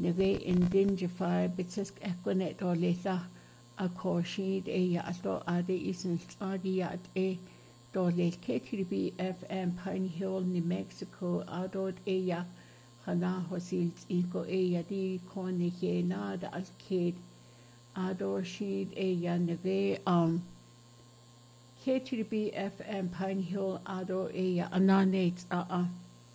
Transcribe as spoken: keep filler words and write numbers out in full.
na bhé in dingefa bitas equinet or leta a caution e ya ato ade isan agiat e do le K T B F M Pine Hill, New Mexico adod e ya hana hosil iko e ya di kone ke na da alkid ador shid e ya na bhé um K T B F M Pine Hill ador e ya ananate a a